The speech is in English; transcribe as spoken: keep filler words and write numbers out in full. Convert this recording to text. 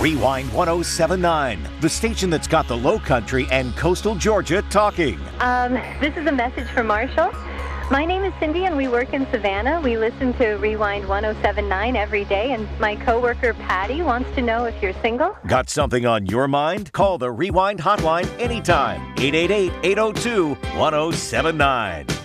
Rewind one oh seven nine, the station that's got the Low Country and coastal Georgia talking. Um, this is a message for Marshall. My name is Cindy and we work in Savannah. We listen to Rewind one oh seven nine every day, and my coworker Patty wants to know if you're single. Got something on your mind? Call the Rewind hotline anytime. eight eight eight, eight oh two, one oh seven nine.